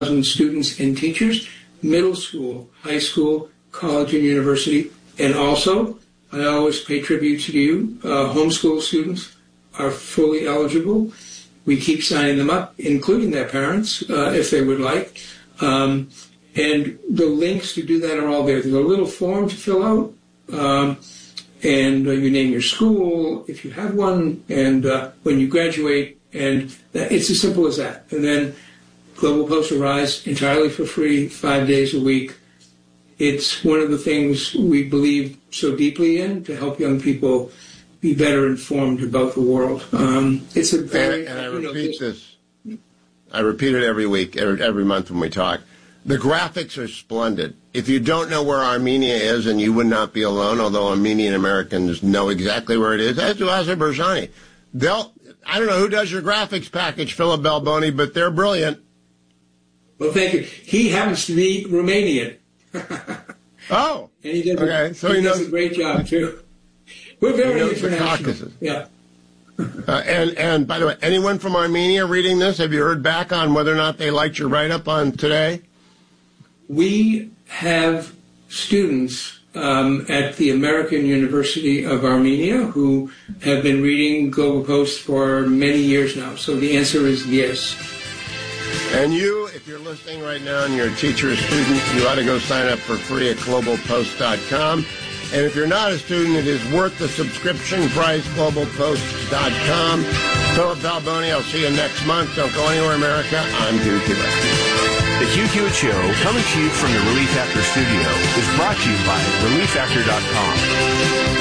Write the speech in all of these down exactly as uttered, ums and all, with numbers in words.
students and teachers, middle school, high school, college, and university. And also, I always pay tribute to you, uh, homeschool students are fully eligible. We keep signing them up, including their parents, uh, if they would like. Um, and the links to do that are all there. There's a little form to fill out, um, and uh, you name your school, if you have one, and uh, when you graduate, and that, it's as simple as that. And then Global Post Arise entirely for free, five days a week. It's one of the things we believe so deeply in, to help young people be better informed about the world. Um, it's a very... And, and I repeat know, this. I repeat it every week, every, every month when we talk. The graphics are splendid. If you don't know where Armenia is, and you would not be alone, although Armenian Americans know exactly where it is, as do Azerbaijani. They'll, I don't know who does your graphics package, Philip Balboni, but they're brilliant. Well, thank you. He happens to be Romanian. Oh, and he does, okay. a, So he he does knows, a great job, too. We're very he knows international. The yeah. uh, and, and, by the way, anyone from Armenia reading this, have you heard back on whether or not they liked your write-up on today? We have students um, at the American University of Armenia who have been reading Global Post for many years now. So the answer is yes. And you, if you're listening right now and you're a teacher or student, you ought to go sign up for free at global post dot com. And if you're not a student, it is worth the subscription price, global post dot com. Philip Balboni, I'll see you next month. Don't go anywhere, America. I'm Hugh Hewitt. The Hugh Hewitt Show, coming to you from the Relief Factor studio, is brought to you by relief factor dot com.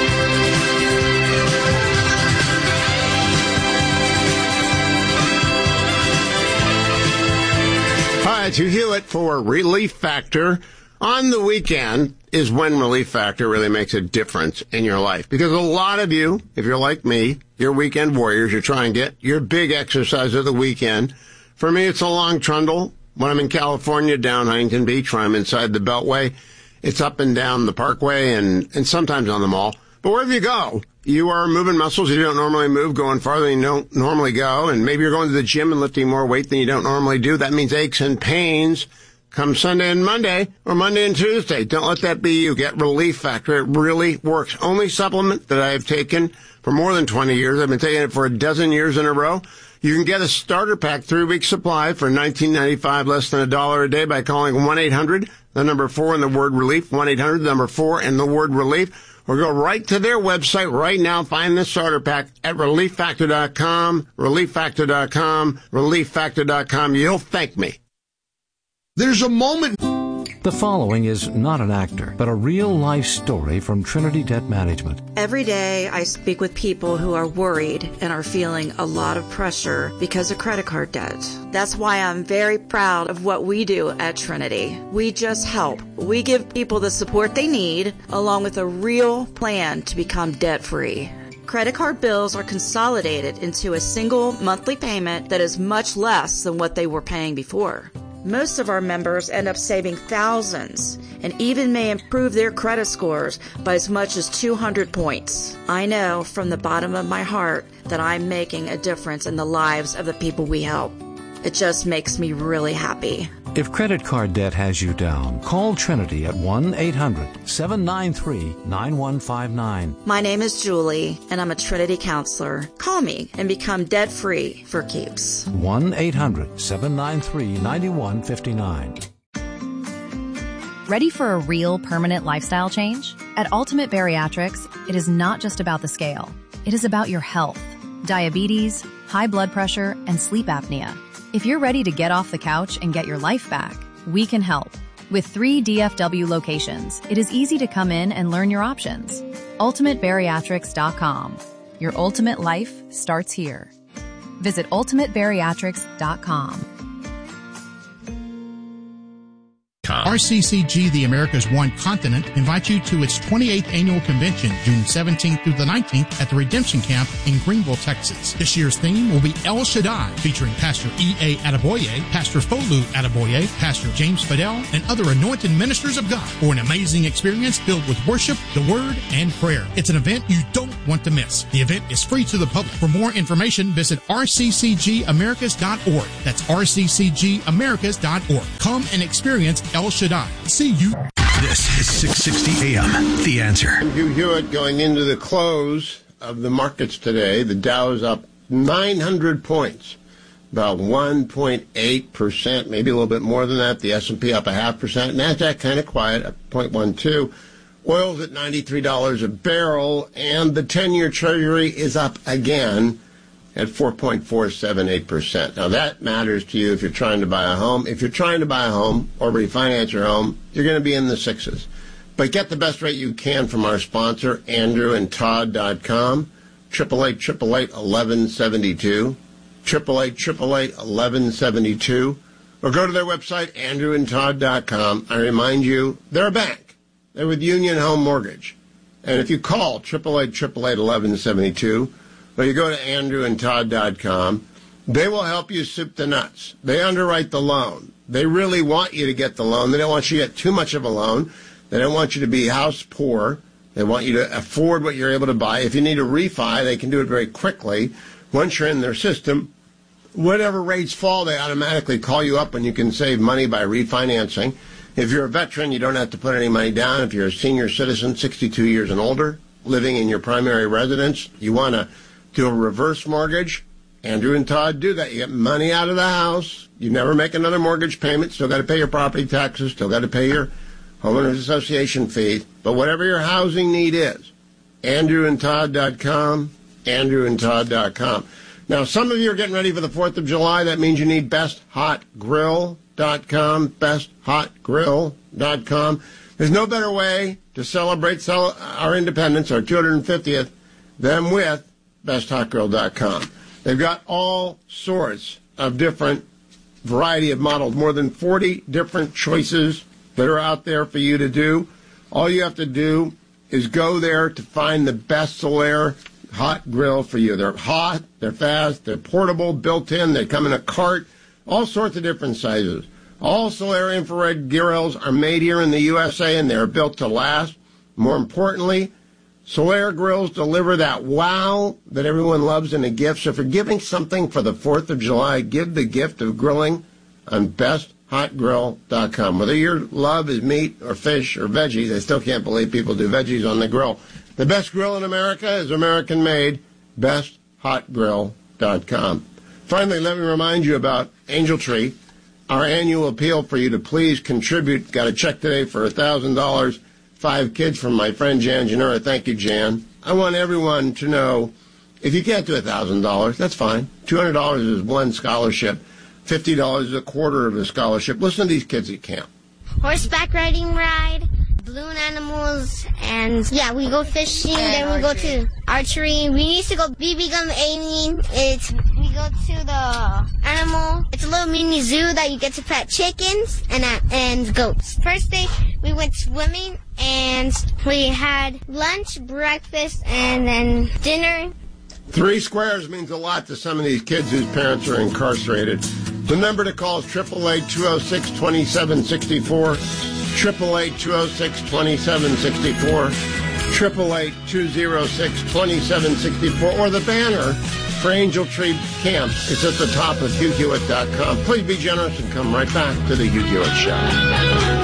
Hi, it's Hugh Hewitt for Relief Factor. On the weekend is when Relief Factor really makes a difference in your life. Because a lot of you, if you're like me, you're weekend warriors. You try and get your big exercise of the weekend. For me, it's a long trundle. When I'm in California, down Huntington Beach, when I'm inside the Beltway, it's up and down the Parkway and, and sometimes on the mall. But wherever you go, you are moving muscles you don't normally move, going farther than you don't normally go, and maybe you're going to the gym and lifting more weight than you don't normally do. That means aches and pains come Sunday and Monday, or Monday and Tuesday. Don't let that be you. Get Relief Factor. It really works. Only supplement that I have taken for more than twenty years. I've been taking it for a dozen years in a row. You can get a starter pack, three-week supply for nineteen ninety-five, less than a dollar a day by calling one eight hundred, the number four and the word relief, one eight hundred, the number four and the word relief. Or go right to their website right now. Find the starter pack at relief factor dot com, relief factor dot com, relief factor dot com. You'll thank me. There's a moment. The following is not an actor, but a real-life story from Trinity Debt Management. Every day I speak with people who are worried and are feeling a lot of pressure because of credit card debt. That's why I'm very proud of what we do at Trinity. We just help. We give people the support they need, along with a real plan to become debt-free. Credit card bills are consolidated into a single monthly payment that is much less than what they were paying before. Most of our members end up saving thousands and even may improve their credit scores by as much as two hundred points. I know from the bottom of my heart that I'm making a difference in the lives of the people we help. It just makes me really happy. If credit card debt has you down, call Trinity at one eight hundred, seven nine three, nine one five nine. My name is Julie, and I'm a Trinity counselor. Call me and become debt-free for keeps. one eight hundred, seven nine three, nine one five nine. Ready for a real permanent lifestyle change? At Ultimate Bariatrics, it is not just about the scale. It is about your health, diabetes, high blood pressure, and sleep apnea. If you're ready to get off the couch and get your life back, we can help. With three D F W locations, it is easy to come in and learn your options. ultimate bariatrics dot com. Your ultimate life starts here. Visit ultimate bariatrics dot com. com. R C C G, the America's One Continent, invites you to its twenty-eighth annual convention, June seventeenth through the nineteenth at the Redemption Camp in Greenville, Texas. This year's theme will be El Shaddai, featuring Pastor E A. Adeboye, Pastor Folu Adeboye, Pastor James Fidel, and other anointed ministers of God for an amazing experience filled with worship, the Word, and prayer. It's an event you don't want to miss. The event is free to the public. For more information, visit r c c g americas dot org. That's r c c g americas dot org. Come and experience El Shaddai. See you. This is six sixty A M. The Answer. Hugh Hewitt going into the close of the markets today. The Dow is up nine hundred points, about one point eight percent, maybe a little bit more than that. The S and P up a half percent. NASDAQ kind of quiet at zero point one two. Oil's at ninety-three dollars a barrel, and the ten-year Treasury is up again at four point four seven eight percent. Now, that matters to you if you're trying to buy a home. If you're trying to buy a home or refinance your home, you're going to be in the sixes. But get the best rate you can from our sponsor, andrew and todd dot com, eight eight eight, eight eight eight, one one seven two, eight eight eight, eight eight eight, one one seven two, or go to their website, andrew and todd dot com. I remind you, they're a bank. They're with Union Home Mortgage. And if you call eight eight eight, eight eight eight, one one seven two, or you go to andrew and todd dot com, they will help you soup the nuts. They underwrite the loan. They really want you to get the loan. They don't want you to get too much of a loan. They don't want you to be house poor. They want you to afford what you're able to buy. If you need a refi, they can do it very quickly. Once you're in their system, whatever rates fall, they automatically call you up and you can save money by refinancing. If you're a veteran, you don't have to put any money down. If you're a senior citizen, sixty-two years and older, living in your primary residence, you want to do a reverse mortgage, Andrew and Todd do that. You get money out of the house. You never make another mortgage payment. Still got to pay your property taxes. Still got to pay your homeowners association fee. But whatever your housing need is, andrew and todd dot com, andrew and todd dot com. Now, some of you are getting ready for the fourth of July. That means you need best hot grill dot com, best hot grill dot com. There's no better way to celebrate cel- our independence, our two hundred fiftieth, than with best hot grill dot com. They've got all sorts of different variety of models, more than forty different choices that are out there for you to do. All you have to do is go there to find the best Solaire hot grill for you. They're hot, they're fast, they're portable, built-in, they come in a cart, all sorts of different sizes. All Solaire infrared grills are made here in the U S A, and they're built to last. More importantly, Solaire grills deliver that wow that everyone loves in a gift. So if you're giving something for the fourth of July, give the gift of grilling on best hot grill dot com. Whether your love is meat or fish or veggies, I still can't believe people do veggies on the grill. The best grill in America is American-made, best hot grill dot com. Finally, let me remind you about Angel Tree, our annual appeal for you to please contribute. Got a check today for one thousand dollars, five kids from my friend Jan Janura. Thank you, Jan. I want everyone to know, if you can't do one thousand dollars, that's fine. two hundred dollars is one scholarship. fifty dollars is a quarter of a scholarship. Listen to these kids at camp. Horseback riding ride, balloon animals, and yeah, we go fishing, and then we archery. go to archery. We used to go B B gun aiming. It's we go to the animal. It's a little mini zoo that you get to pet chickens and uh, and goats. First day we went swimming and we had lunch, breakfast, and then dinner. Three squares means a lot to some of these kids whose parents are incarcerated. The number to call is eight eight eight, two oh six, two seven six four, eight eight eight, two oh six, two seven six four, eight eight eight, two oh six, two seven six four, or the banner for Angel Tree Camp is at the top of hugh hewitt dot com. Please be generous and come right back to the Hugh Hewitt Show.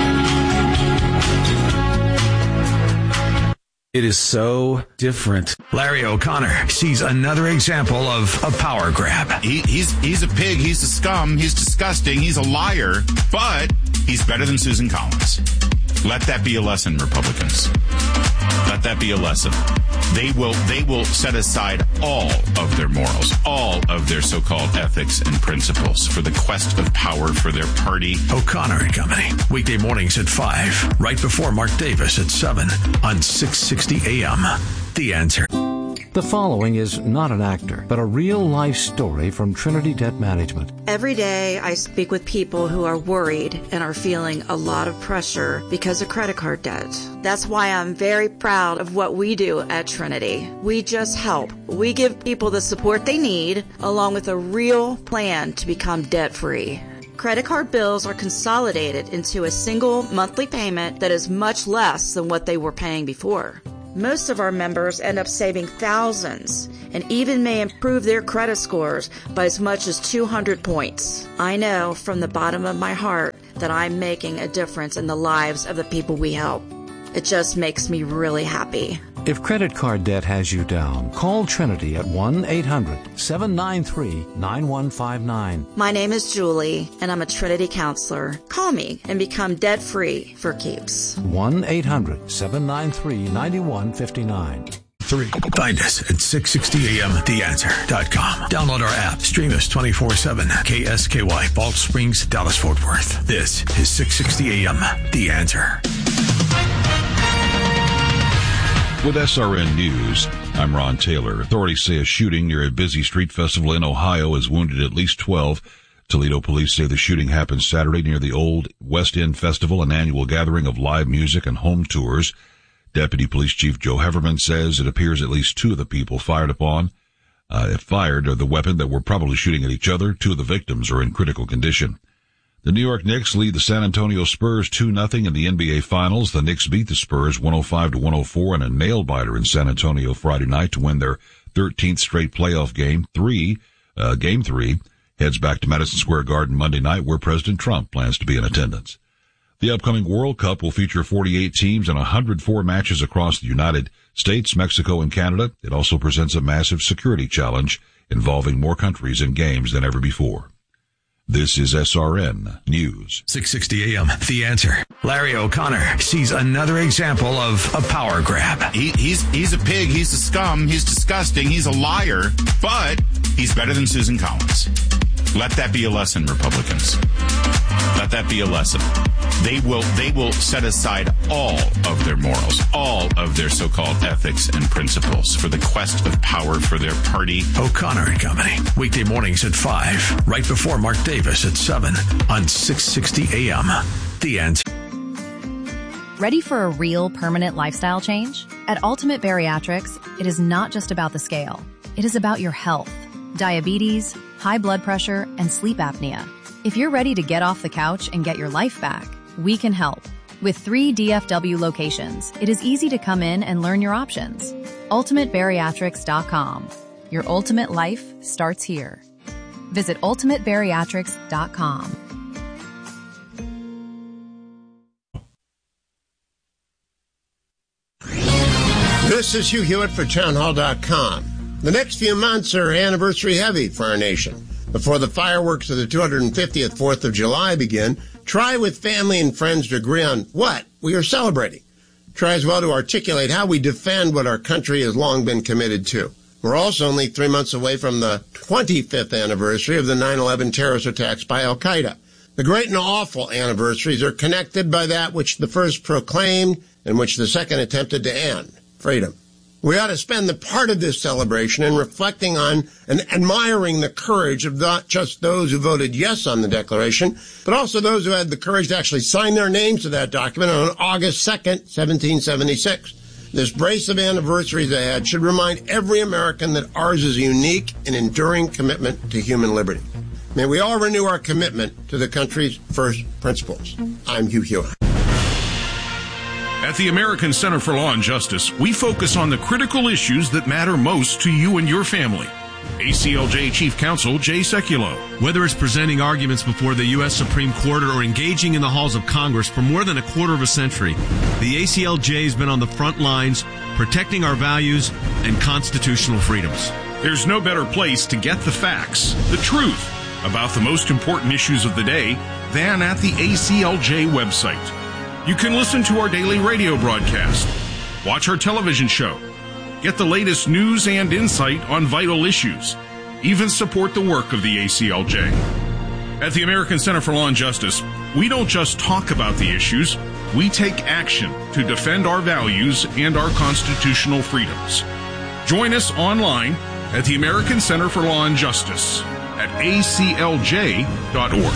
It is so different. Larry O'Connor sees another example of a power grab. He, he's he's a pig. He's a scum. He's disgusting. He's a liar. But he's better than Susan Collins. Let that be a lesson, Republicans. Let that be a lesson. They will they will set aside all of their morals, all of their so-called ethics and principles for the quest of power for their party. O'Connor and Company, weekday mornings at five, right before Mark Davis at seven on six sixty A M. The Answer. The following is not an actor, but a real-life story from Trinity Debt Management. Every day I speak with people who are worried and are feeling a lot of pressure because of credit card debt. That's why I'm very proud of what we do at Trinity. We just help. We give people the support they need, along with a real plan to become debt-free. Credit card bills are consolidated into a single monthly payment that is much less than what they were paying before. Most of our members end up saving thousands and even may improve their credit scores by as much as two hundred points. I know from the bottom of my heart that I'm making a difference in the lives of the people we help. It just makes me really happy. If credit card debt has you down, call Trinity at one eight hundred seven nine three nine one five nine. My name is Julie, and I'm a Trinity counselor. Call me and become debt-free for keeps. one eight hundred seven nine three nine one five nine. Three. Find us at six sixty a m the answer dot com. Download our app. Stream us twenty-four seven. K S K Y, Balch Springs, Dallas-Fort Worth. This is six sixty a m The Answer. With S R N News, I'm Ron Taylor. Authorities say a shooting near a busy street festival in Ohio has wounded at least twelve. Toledo police say the shooting happened Saturday near the Old West End Festival, an annual gathering of live music and home tours. Deputy Police Chief Joe Heverman says it appears at least two of the people fired upon, uh, fired the weapon that were probably shooting at each other. Two of the victims are in critical condition. The New York Knicks lead the San Antonio Spurs two nothing in the N B A Finals. The Knicks beat the Spurs one oh five to one oh four in a nail-biter in San Antonio Friday night to win their thirteenth straight playoff game. Three, uh, game three heads back to Madison Square Garden Monday night, where President Trump plans to be in attendance. The upcoming World Cup will feature forty-eight teams and one hundred four matches across the United States, Mexico, and Canada. It also presents a massive security challenge involving more countries and games than ever before. This is S R N News. six sixty a m The Answer. Larry O'Connor sees another example of a power grab. He, he's he's a pig. He's a scum. He's disgusting. He's a liar. But he's better than Susan Collins. Let that be a lesson, Republicans. Let that be a lesson. They will they will set aside all of their morals, all of their so-called ethics and principles for the quest of power for their party. O'Connor and Company. Weekday mornings at five, right before Mark Davis at seven on six sixty a m The Answer. Ready for a real permanent lifestyle change? At Ultimate Bariatrics, it is not just about the scale. It is about your health, diabetes, high blood pressure, and sleep apnea. If you're ready to get off the couch and get your life back, we can help. With three D F W locations, it is easy to come in and learn your options. ultimate bariatrics dot com. Your ultimate life starts here. Visit ultimate bariatrics dot com. This is Hugh Hewitt for town hall dot com. The next few months are anniversary heavy for our nation. Before the fireworks of the two hundred fiftieth fourth of July begin, try with family and friends to agree on what we are celebrating. Try as well to articulate how we defend what our country has long been committed to. We're also only three months away from the twenty-fifth anniversary of the nine eleven terrorist attacks by Al-Qaeda. The great and awful anniversaries are connected by that which the first proclaimed and which the second attempted to end, freedom. We ought to spend the part of this celebration in reflecting on and admiring the courage of not just those who voted yes on the Declaration, but also those who had the courage to actually sign their names to that document on August second, seventeen seventy-six. This brace of anniversaries ahead should remind every American that ours is a unique and enduring commitment to human liberty. May we all renew our commitment to the country's first principles. I'm Hugh Hewitt. At the American Center for Law and Justice, we focus on the critical issues that matter most to you and your family. A C L J Chief Counsel Jay Sekulow. Whether it's presenting arguments before the U S Supreme Court or engaging in the halls of Congress for more than a quarter of a century, the A C L J has been on the front lines protecting our values and constitutional freedoms. There's no better place to get the facts, the truth, about the most important issues of the day than at the A C L J website. You can listen to our daily radio broadcast, watch our television show, get the latest news and insight on vital issues, even support the work of the A C L J. At the American Center for Law and Justice, we don't just talk about the issues, we take action to defend our values and our constitutional freedoms. Join us online at the American Center for Law and Justice at A C L J dot org.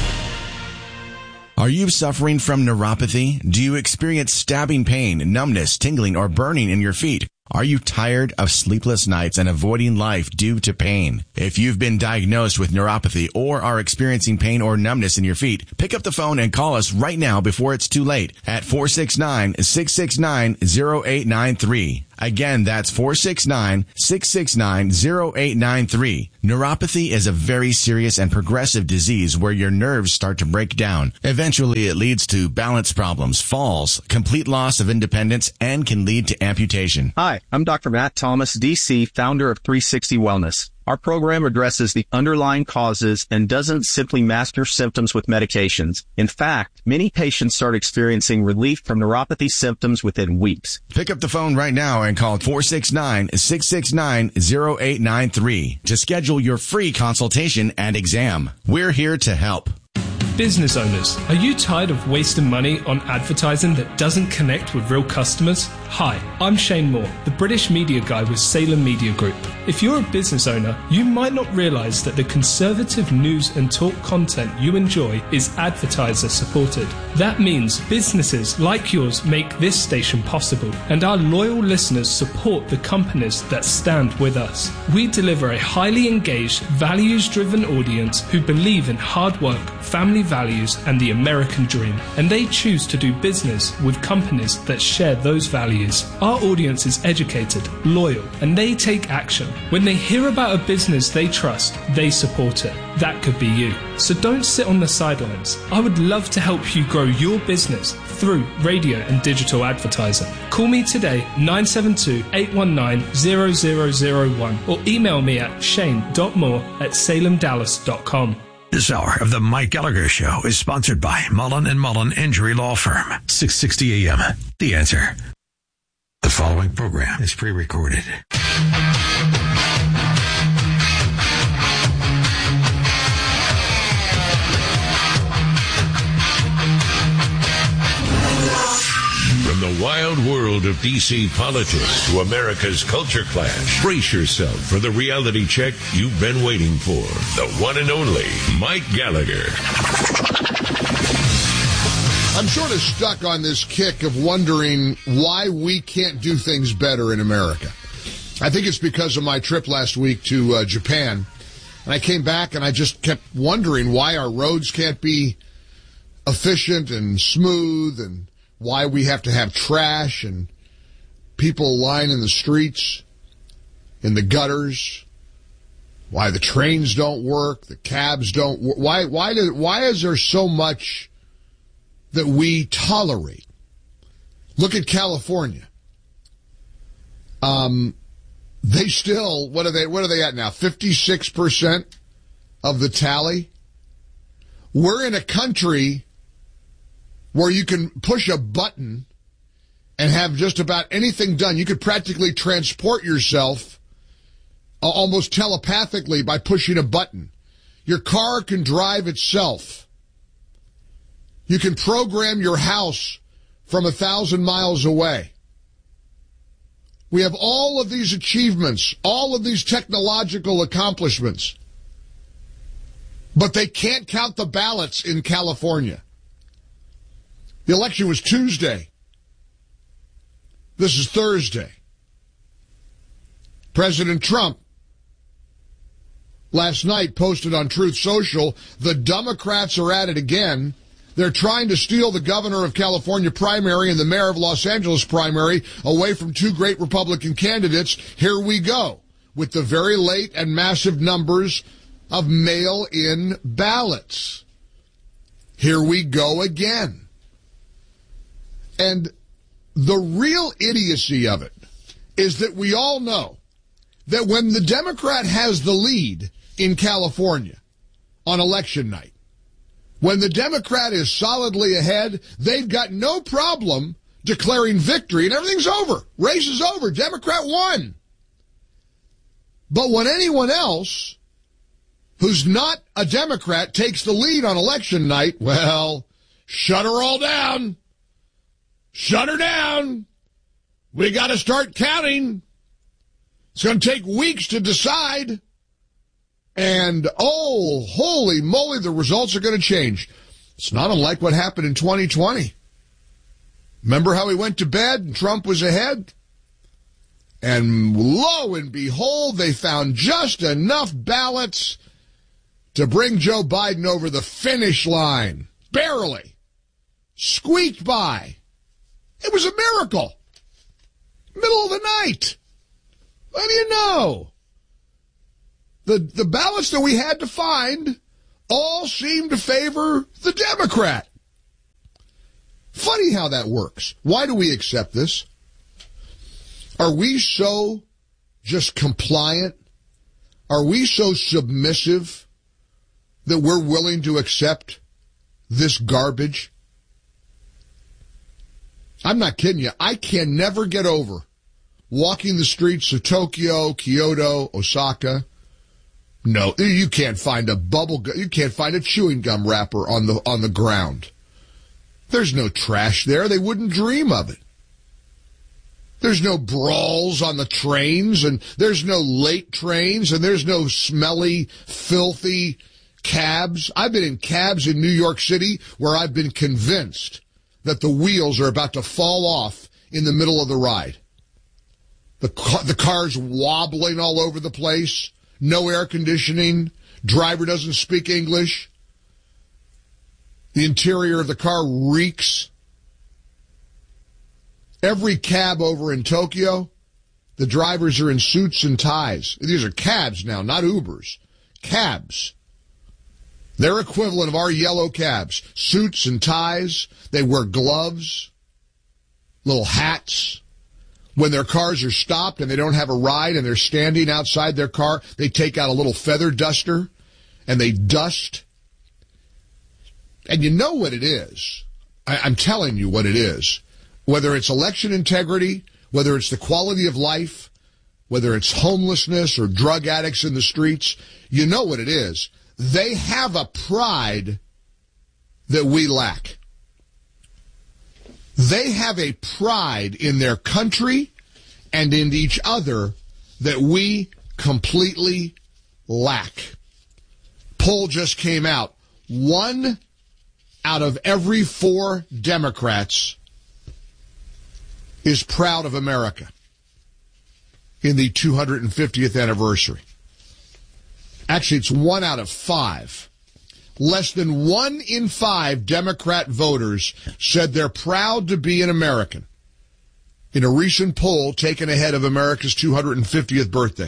Are you suffering from neuropathy? Do you experience stabbing pain, numbness, tingling, or burning in your feet? Are you tired of sleepless nights and avoiding life due to pain? If you've been diagnosed with neuropathy or are experiencing pain or numbness in your feet, pick up the phone and call us right now before it's too late at four six nine, six six nine, zero eight nine three. Again, that's four six nine, six six nine, zero eight nine three. Neuropathy is a very serious and progressive disease where your nerves start to break down. Eventually, it leads to balance problems, falls, complete loss of independence, and can lead to amputation. Hi, I'm Doctor Matt Thomas, D C, founder of three sixty Wellness. Our program addresses the underlying causes and doesn't simply mask your symptoms with medications. In fact, many patients start experiencing relief from neuropathy symptoms within weeks. Pick up the phone right now and call four six nine, six six nine, zero eight nine three to schedule your free consultation and exam. We're here to help. Business owners, are you tired of wasting money on advertising that doesn't connect with real customers? Hi, I'm Shane Moore, the British media guy with Salem Media Group. If you're a business owner, you might not realize that the conservative news and talk content you enjoy is advertiser supported. That means businesses like yours make this station possible, and our loyal listeners support the companies that stand with us. We deliver a highly engaged, values-driven audience who believe in hard work, family values, and the American dream, and they choose to do business with companies that share those values. Our audience is educated, loyal, and they take action. When they hear about a business they trust, they support it. That could be you. So don't sit on the sidelines. I would love to help you grow your business through radio and digital advertising. Call me today, nine seven two, eight one nine, zero zero zero one, or email me at shane dot moore at salem dallas dot com. This hour of the Mike Gallagher Show is sponsored by Mullen and Mullen Injury Law Firm. six sixty A M. The Answer. The following program is pre-recorded. From the wild world of D C politics to America's culture clash, brace yourself for the reality check you've been waiting for. The one and only Mike Gallagher. I'm sort of stuck on this kick of wondering why we can't do things better in America. I think it's because of my trip last week to uh, Japan. And I came back and I just kept wondering why our roads can't be efficient and smooth, and why we have to have trash and people lying in the streets, in the gutters, why the trains don't work, the cabs don't work. Why, why, did, why is there so much that we tolerate? Look at California. Um, they still, what are they, what are they at now? fifty-six percent of the tally? We're in a country where you can push a button and have just about anything done. You could practically transport yourself uh, almost telepathically by pushing a button. Your car can drive itself. You can program your house from a thousand miles away. We have all of these achievements, all of these technological accomplishments, but they can't count the ballots in California. The election was Tuesday. This is Thursday. President Trump last night posted on Truth Social, the Democrats are at it again. They're trying to steal the governor of California primary and the mayor of Los Angeles primary away from two great Republican candidates. Here we go with the very late and massive numbers of mail-in ballots. Here we go again. And the real idiocy of it is that we all know that when the Democrat has the lead in California on election night, when the Democrat is solidly ahead, they've got no problem declaring victory and everything's over. Race is over. Democrat won. But when anyone else who's not a Democrat takes the lead on election night, well, shut her all down. Shut her down. We got to start counting. It's going to take weeks to decide. And, oh, holy moly, the results are going to change. It's not unlike what happened in twenty twenty. Remember how he went to bed and Trump was ahead? And lo and behold, they found just enough ballots to bring Joe Biden over the finish line. Barely. Squeaked by. It was a miracle. Middle of the night. What do you know? The, the ballots that we had to find all seemed to favor the Democrat. Funny how that works. Why do we accept this? Are we so just compliant? Are we so submissive that we're willing to accept this garbage? I'm not kidding you. I can never get over walking the streets of Tokyo, Kyoto, Osaka. No, you can't find a bubble gum, you can't find a chewing gum wrapper on the on the ground. There's no trash there. They wouldn't dream of it. There's no brawls on the trains, and there's no late trains, and there's no smelly, filthy cabs. I've been in cabs in New York City where I've been convinced that the wheels are about to fall off in the middle of the ride. The, car, the car's wobbling all over the place, no air conditioning, driver doesn't speak English. The interior of the car reeks. Every cab over in Tokyo, the drivers are in suits and ties. These are cabs now, not Ubers. Cabs. Their equivalent of our yellow cabs. Suits and ties. They wear gloves, little hats. When their cars are stopped and they don't have a ride and they're standing outside their car, they take out a little feather duster and they dust. And you know what it is. I, I'm telling you what it is. Whether it's election integrity, whether it's the quality of life, whether it's homelessness or drug addicts in the streets, you know what it is. They have a pride that we lack. They have a pride in their country and in each other that we completely lack. Poll just came out. One out of every four Democrats is proud of America in the two hundred fiftieth anniversary. Actually, it's one out of five. Less than one in five Democrat voters said they're proud to be an American in a recent poll taken ahead of America's two hundred fiftieth birthday.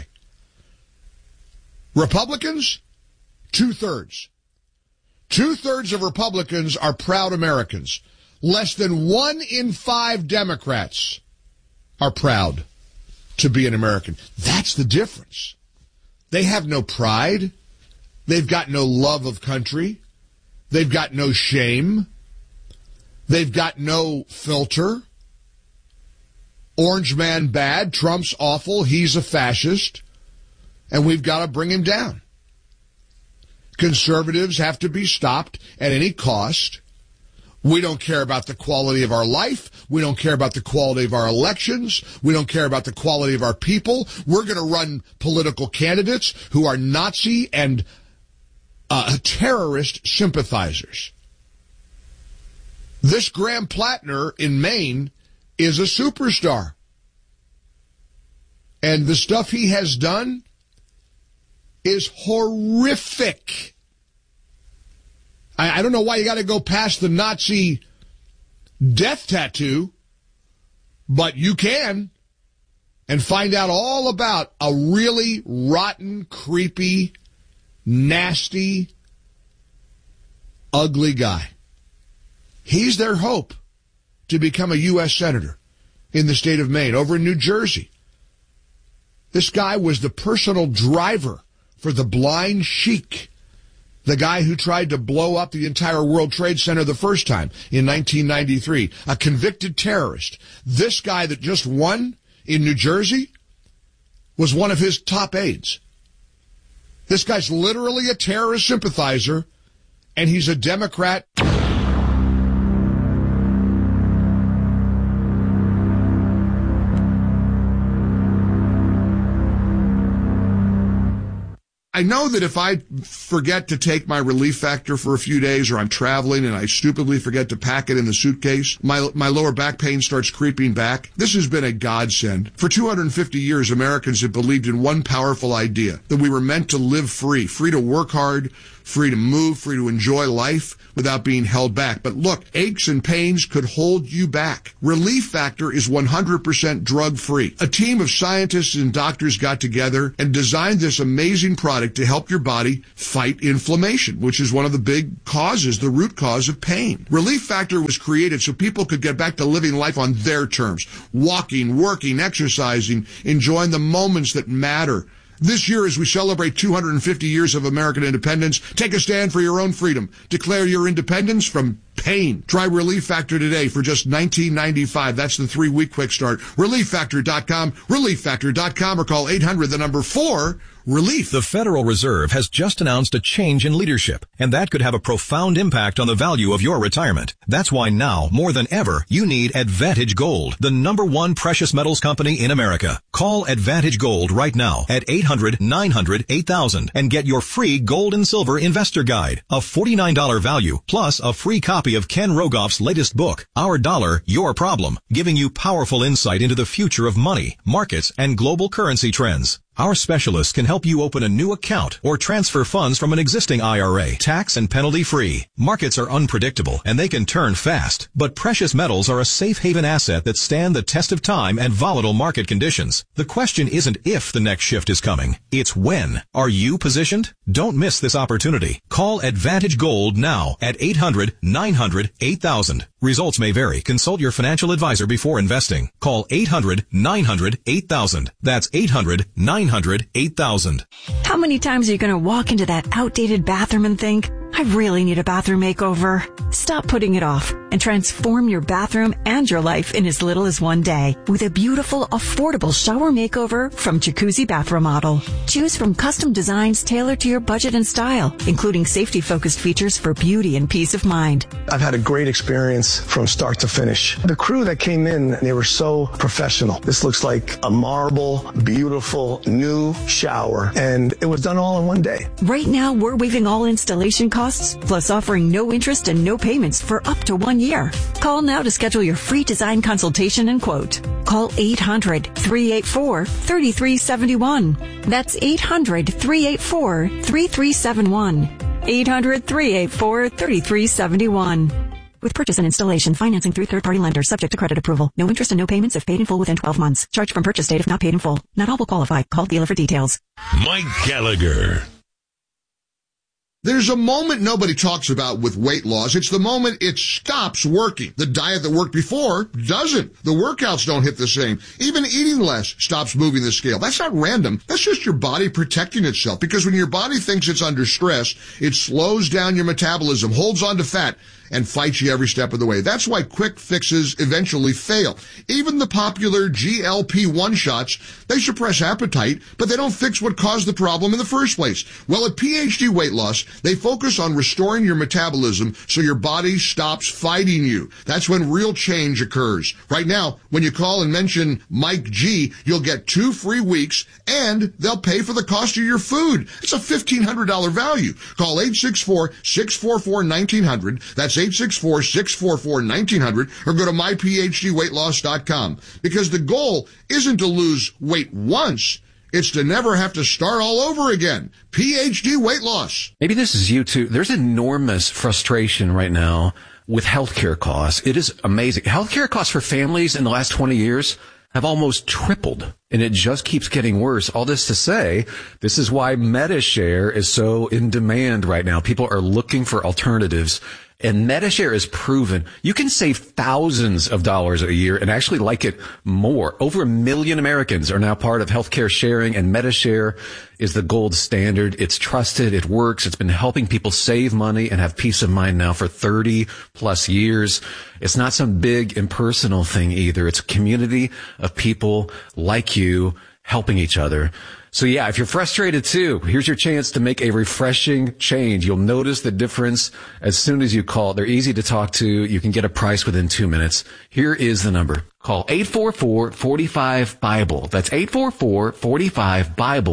Republicans, two-thirds. Two-thirds of Republicans are proud Americans. Less than one in five Democrats are proud to be an American. That's the difference. They have no pride. They've got no love of country. They've got no shame. They've got no filter. Orange man bad. Trump's awful. He's a fascist. And we've got to bring him down. Conservatives have to be stopped at any cost. We don't care about the quality of our life. We don't care about the quality of our elections. We don't care about the quality of our people. We're going to run political candidates who are Nazi and uh, terrorist sympathizers. This Graham Plattner in Maine is a superstar. And the stuff he has done is horrific. I, I don't know why you got to go past the Nazi death tattoo, but you can and find out all about a really rotten, creepy, nasty, ugly guy. He's their hope to become a U S senator in the state of Maine, over in New Jersey. This guy was the personal driver for the blind sheik, the guy who tried to blow up the entire World Trade Center the first time in nineteen ninety-three, a convicted terrorist. This guy that just won in New Jersey was one of his top aides. This guy's literally a terrorist sympathizer, and he's a Democrat. I know that if I forget to take my Relief Factor for a few days, or I'm traveling and I stupidly forget to pack it in the suitcase, my my lower back pain starts creeping back. This has been a godsend. For two hundred fifty years, Americans have believed in one powerful idea, that we were meant to live free, free to work hard, free to move, free to enjoy life without being held back. But look, aches and pains could hold you back. Relief Factor is one hundred percent drug-free. A team of scientists and doctors got together and designed this amazing product to help your body fight inflammation, which is one of the big causes, the root cause of pain. Relief Factor was created so people could get back to living life on their terms, walking, working, exercising, enjoying the moments that matter. This year, as we celebrate two hundred fifty years of American independence, take a stand for your own freedom. Declare your independence from pain. Try Relief Factor today for just nineteen ninety-five. That's the three-week quick start. relief factor dot com, relief factor dot com, or call eight hundred, the number four, relief. The Federal Reserve has just announced a change in leadership, and that could have a profound impact on the value of your retirement. That's why now, more than ever, you need Advantage Gold, the number one precious metals company in America. Call Advantage Gold right now at eight hundred, nine hundred, eight thousand and get your free gold and silver investor guide, a forty-nine dollars value, plus a free copy of Ken Rogoff's latest book, Our Dollar, Your Problem, giving you powerful insight into the future of money, markets, and global currency trends. Our specialists can help you open a new account or transfer funds from an existing I R A, tax and penalty free. Markets are unpredictable and they can turn fast, but precious metals are a safe haven asset that stand the test of time and volatile market conditions. The question isn't if the next shift is coming, it's when. Are you positioned? Don't miss this opportunity. Call Advantage Gold now at eight hundred, nine hundred, eight thousand. Results may vary. Consult your financial advisor before investing. Call eight hundred, nine hundred, eight thousand. That's eight hundred, nine hundred, eight thousand. How many times are you going to walk into that outdated bathroom and think, I really need a bathroom makeover? Stop putting it off and transform your bathroom and your life in as little as one day with a beautiful, affordable shower makeover from Jacuzzi Bath Remodel. Choose from custom designs tailored to your budget and style, including safety-focused features for beauty and peace of mind. I've had a great experience from start to finish. The crew that came in, they were so professional. This looks like a marble, beautiful, new shower, and it was done all in one day. Right now, we're waiving all installation costs, plus offering no interest and no payments for up to one year. Call now to schedule your free design consultation and quote. Call eight hundred, three eight four, three three seven one. That's eight hundred, three eight four, three three seven one. eight hundred, three eight four, three three seven one. With purchase and installation, financing through third-party lenders, subject to credit approval. No interest and no payments if paid in full within twelve months. Charge from purchase date if not paid in full. Not all will qualify. Call dealer for details. Mike Gallagher. There's a moment nobody talks about with weight loss. It's the moment it stops working. The diet that worked before doesn't. The workouts don't hit the same. Even eating less stops moving the scale. That's not random. That's just your body protecting itself. Because when your body thinks it's under stress, it slows down your metabolism, holds on to fat, and fights you every step of the way. That's why quick fixes eventually fail. Even the popular G L P one shots, they suppress appetite, but they don't fix what caused the problem in the first place. Well, at P H D Weight Loss, they focus on restoring your metabolism so your body stops fighting you. That's when real change occurs. Right now, when you call and mention Mike G, you'll get two free weeks, and they'll pay for the cost of your food. It's a fifteen hundred dollars value. Call eight six four, six four four, one nine zero zero. That's eight six four, six four four, one nine zero zero, or go to my p h d weight loss dot com. Because the goal isn't to lose weight once, it's to never have to start all over again. P H D Weight Loss. Maybe this is you too. There's enormous frustration right now with healthcare costs. It is amazing. Healthcare costs for families in the last twenty years have almost tripled, and it just keeps getting worse. All this to say, this is why MediShare is so in demand right now. People are looking for alternatives. And MediShare is proven you can save thousands of dollars a year and actually like it more. Over a million Americans are now part of healthcare sharing, and MediShare is the gold standard. It's trusted. It works. It's been helping people save money and have peace of mind now for thirty plus years. It's not some big impersonal thing either. It's a community of people like you helping each other. So yeah, if you're frustrated too, here's your chance to make a refreshing change. You'll notice the difference as soon as you call. They're easy to talk to. You can get a price within two minutes. Here is the number. Call eight four four, four five, BIBLE. That's eight four four, four five, BIBLE.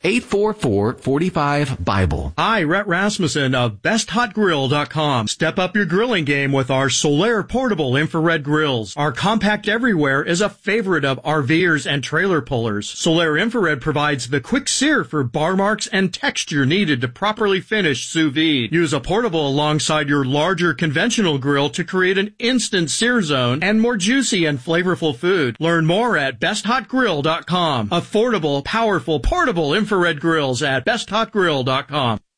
eight four four, four five, Bible. Hi, Rhett Rasmussen of best hot grill dot com. Step up your grilling game with our Solaire portable infrared grills. Our compact everywhere is a favorite of RVers and trailer pullers. Solaire infrared provides the quick sear for bar marks and texture needed to properly finish sous vide. Use a portable alongside your larger conventional grill to create an instant sear zone and more juicy and flavorful food. Learn more at best hot grill dot com. Affordable, powerful, portable infrared grills at best hot grill dot com.